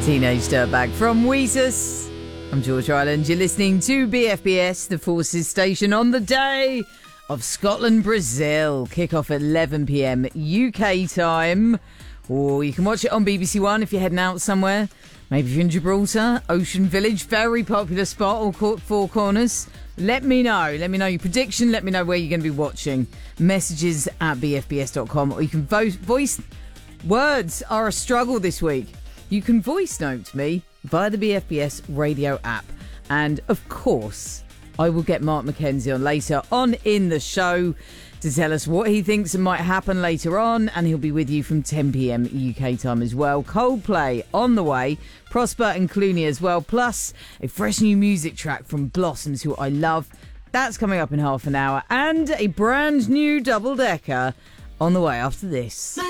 Teenage Dirtbag from Weezus. I'm George Ireland. You're listening to BFBS, the Forces station, on the day of Scotland-Brazil. Kick-off at 11 p.m. UK time. Or you can watch it on BBC One if you're heading out somewhere. Maybe if you're in Gibraltar, Ocean Village, very popular spot, or Four Corners. Let me know. Let me know your prediction. Let me know where you're going to be watching. Messages at bfbs.com. Or you can voice. Words are a struggle this week. You can voice note me via the BFBS radio app. And, of course, I will get Mark McKenzie on later on in the show to tell us what he thinks might happen later on. And he'll be with you from 10 p.m. UK time as well. Coldplay on the way. Prosper and Clooney as well. Plus, a fresh new music track from Blossoms, who I love. That's coming up in half an hour. And a brand new double-decker on the way after this.